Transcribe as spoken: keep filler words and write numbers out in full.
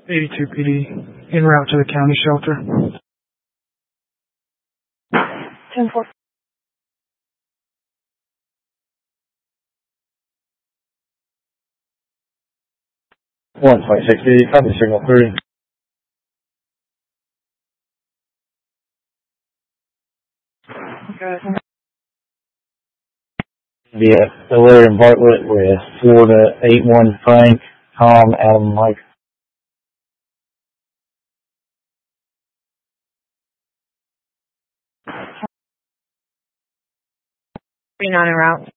eighty-two P D, en route to the county shelter. ten four. one twenty-six P D, copy signal three. Okay. Yeah, Delirium Bartlett with Florida eight one Frank, Tom, Adam, Mike. three nine en route.